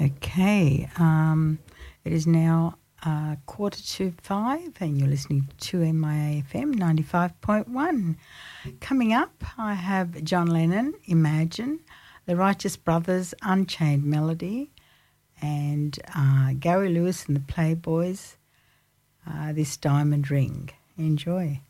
Okay, it is now 4:45 and you're listening to MIA FM 95.1. Coming up, I have John Lennon, Imagine, The Righteous Brothers, Unchained Melody, and Gary Lewis and the Playboys, This Diamond Ring. Enjoy.